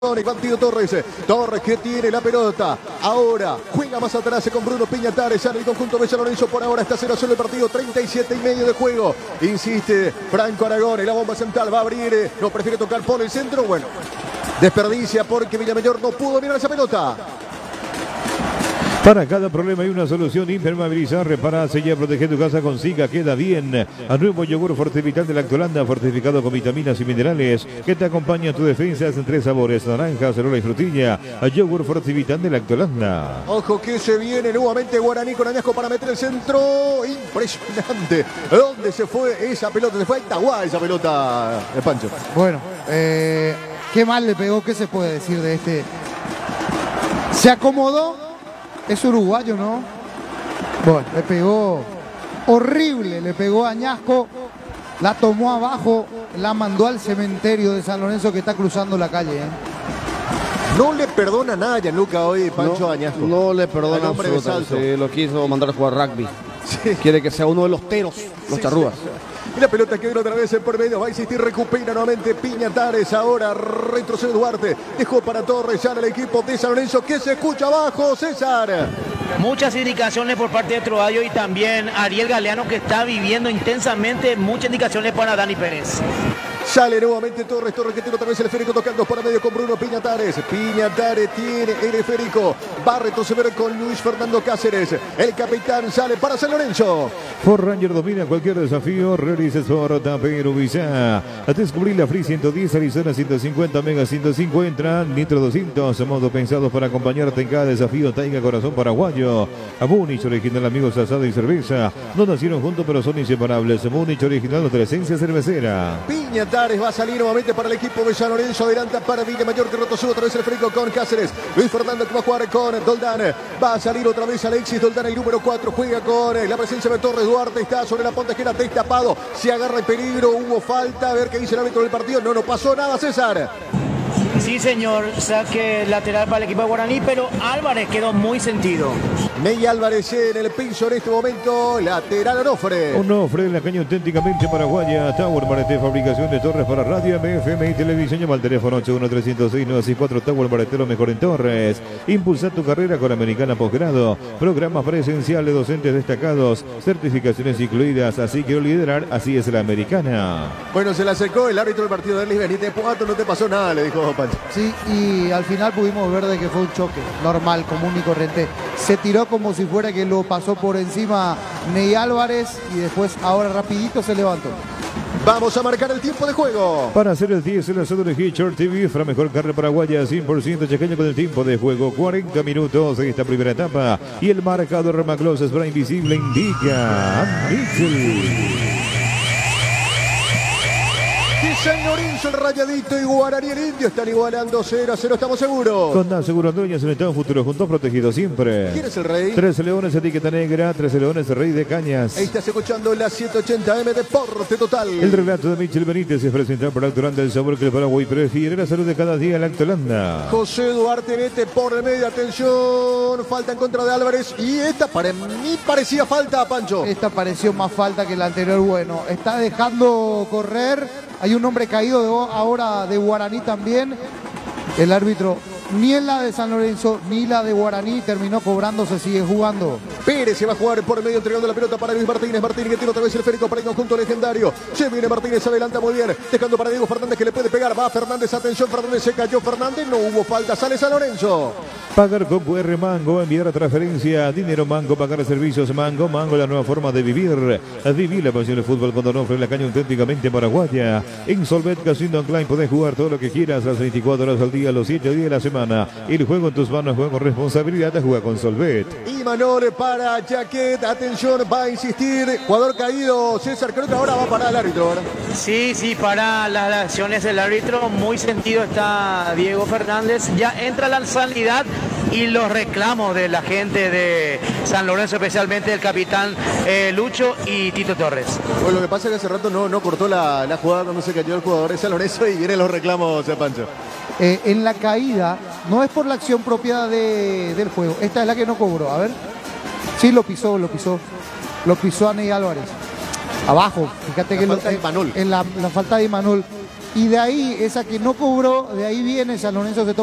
Partido Torres. Torres que tiene la pelota. Ahora juega más atrás con Bruno Piñatares. Sale el conjunto de San Lorenzo. Por ahora está 0-0 el partido. 37,5 de juego. Insiste Franco Aragón. La bomba central va a abrir. No prefiere tocar por el centro. Bueno, desperdicia porque Villamayor no pudo mirar esa pelota. Para cada problema hay una solución. Impermeabilizar, repara, sella, protege tu casa con Siga. Queda bien. A nuevo yogur Fortivital de Lactolanda, fortificado con vitaminas y minerales, que te acompaña a tu defensa en 3 sabores: naranja, cerola y frutilla. A yogur Fortivital de Lactolanda. Ojo que se viene nuevamente Guaraní con Añasco para meter el centro. Impresionante. ¿Dónde se fue esa pelota? Se fue a Itaguá esa pelota, Pancho. Bueno, qué mal le pegó. ¿Qué se puede decir de este? Se acomodó. Es uruguayo, ¿no? Bueno, le pegó horrible, le pegó a Añasco, la tomó abajo, la mandó al cementerio de San Lorenzo que está cruzando la calle, ¿eh? No le perdona nada a Gianluca hoy, Pancho Añasco. No le perdona absolutamente. Lo quiso mandar a jugar rugby. Sí. Quiere que sea uno de los teros, los charrúas. Y la pelota que viene otra vez por medio. Va a insistir, recupera nuevamente Piñatares. Ahora retrocede Duarte. Dejó para Torres. Ya el equipo de San Lorenzo que se escucha abajo. César. Muchas indicaciones por parte de Troadio y también Ariel Galeano, que está viviendo intensamente. Muchas indicaciones para Dani Pérez. Sale nuevamente Torres que tiene otra vez el esférico tocando por medio con Bruno Piñatares. Piñatares tiene el esférico. Va a retroceder con Luis Fernando Cáceres. El capitán sale para San Lorenzo. Ford Ranger domina cualquier desafío. Realiza su Tapero Visa. A descubrir la Free 110, Arizona 150, Mega 150, Nitro 200. Modo pensado para acompañarte en cada desafío. Taiga Corazón Paraguayo. A Múnich original, amigos, asado y cerveza. No nacieron juntos pero son inseparables. Múnich original, nuestra esencia cervecera. Piñatares va a salir nuevamente para el equipo de San Lorenzo. Adelanta para Villamayor que retrocede otra vez el frico con Cáceres. Luis Fernando que va a jugar con Doldán. Va a salir otra vez Alexis Doldán, el número 4. Juega con la presencia de Torres. Duarte está sobre la punta esquina, destapado. Se agarra el peligro. Hubo falta. A ver qué dice el árbitro del partido. No pasó nada, César. Sí, señor. Saque lateral para el equipo de Guaraní, pero Álvarez quedó muy sentido. Ney Álvarez en el piso en este momento. Lateral Onofre. Onofre, la caña auténticamente paraguaya. Tower Marete, fabricación de torres para radio, MFM y televisión. Llama al teléfono 81306-964. Tower Marete, lo mejor en torres. Impulsa tu carrera con Americana Posgrado. Programas presenciales, docentes destacados. Certificaciones incluidas. Así quiero liderar. Así es la Americana. Bueno, se le acercó el árbitro del partido de Erlis Benítez. Puato, no te pasó nada, le dijo Pancho. Sí, y al final pudimos ver de que fue un choque normal, común y corriente. Se tiró como si fuera que lo pasó por encima Ney Álvarez y después ahora rapidito se levantó. Vamos a marcar el tiempo de juego. Para hacer el 10, el asado de Hitcher TV, la mejor carne paraguaya, 100% chaqueña con el tiempo de juego. 40 minutos en esta primera etapa. Y el marcador Maclos Spray Invisible indica a Mitchell. San Lorenzo, el Rayadito y Guaraní, el Indio están igualando 0-0, estamos seguros. Con Dan Seguro Dueñas, un estado futuro juntos protegidos siempre. ¿Quién es el rey? 13 Leones, etiqueta negra, 13 Leones, el rey de cañas. Ahí estás escuchando la 780M Deporte Total. El relato de Michel Benítez es presentado por Lactolanda, el sabor que el Paraguay prefiere, la salud de cada día, Lactolanda. José Duarte mete por el medio, atención, falta en contra de Álvarez y esta para mí parecía falta, Pancho. Esta pareció más falta que la anterior, bueno, está dejando correr. Hay un hombre caído ahora de Guaraní también. El árbitro, ni en la de San Lorenzo, ni la de Guaraní, terminó cobrando, se sigue jugando. Pérez se va a jugar por el medio, entregando la pelota para Luis Martínez. Martínez que tiene otra vez el esférico para el conjunto legendario. Se viene Martínez, adelanta muy bien, dejando para Diego Fernández que le puede pegar. Va Fernández, atención, Fernández se cayó. Fernández, no hubo falta, sale San Lorenzo. Pagar con QR Mango, enviar a transferencia, dinero Mango, pagar servicios Mango, Mango, la nueva forma de vivir. Vivir la pasión del fútbol con Onofre, la caña auténticamente paraguaya. En Solvet Casino Online podés jugar todo lo que quieras, las 24 horas al día, los 7 días de la semana. El juego en tus manos, juega con responsabilidad, juega con Solvet. Y Manole para Jaquet, atención, va a insistir, jugador caído, César, creo que ahora va a parar el árbitro, ¿verdad? Sí, para las acciones del árbitro, muy sentido está Diego Fernández. Ya entra la sanidad y los reclamos de la gente de San Lorenzo, especialmente el capitán Lucho y Tito Torres. Bueno, lo que pasa es que hace rato no cortó la jugada cuando se cayó el jugador de San Lorenzo y vienen los reclamos, Pancho. En la caída, no es por la acción propia del juego, esta es la que no cobró, a ver. Sí, lo pisó a Ney Álvarez. Abajo, fíjate que falta de Imanol. En la falta de Imanol. y de ahí, esa que no cobró, de ahí viene San Lorenzo que toma